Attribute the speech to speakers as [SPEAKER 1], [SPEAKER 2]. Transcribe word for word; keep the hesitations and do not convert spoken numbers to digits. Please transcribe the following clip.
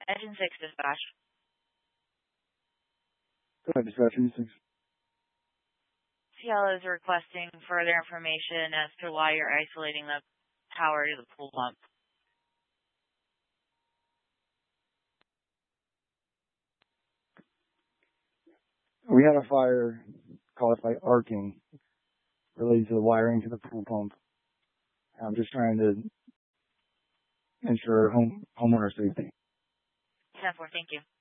[SPEAKER 1] Engine six dispatch.
[SPEAKER 2] Go ahead, dispatch. Engine six.
[SPEAKER 1] C L is requesting further information as to why you're isolating the power to the pool pump.
[SPEAKER 2] We had a fire caused by arcing related to the wiring to the pool pump. I'm just trying to ensure home homeowner safety.
[SPEAKER 1] ten four, thank you.